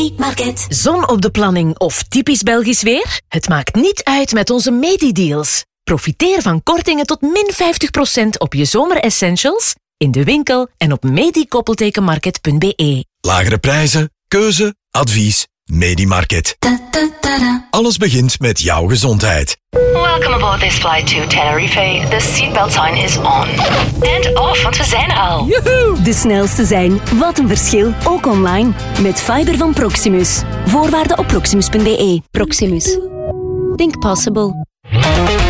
Market. Zon op de planning of typisch Belgisch weer? Het maakt niet uit met onze Medi-deals. Profiteer van kortingen tot min 50% op je zomeressentials in de winkel en op medi-market.be. Lagere prijzen, keuze, advies, Medi-Market. Alles begint met jouw gezondheid. Welcome aboard this flight to Tenerife. The seatbelt sign is on. And off, want we zijn er al. Joehoe! De snelste zijn. Wat een verschil. Ook online. Met fiber van Proximus. Voorwaarden op proximus.be. Proximus. Think possible.